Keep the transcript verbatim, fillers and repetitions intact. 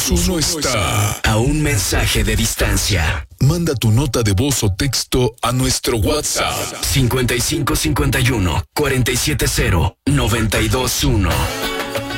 uno está a un mensaje de distancia. Manda tu nota de voz o texto a nuestro WhatsApp cincuenta y cinco cincuenta y uno cuarenta y siete cero noventa y dos uno.